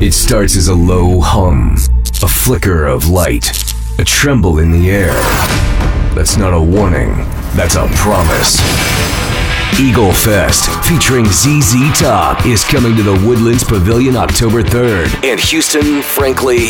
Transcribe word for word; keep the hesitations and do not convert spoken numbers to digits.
It starts as a low hum, a flicker of light, a tremble in the air. That's not a warning, that's a promise. Eagle Fest, featuring Z Z Top, is coming to the Woodlands Pavilion October third. And Houston, frankly,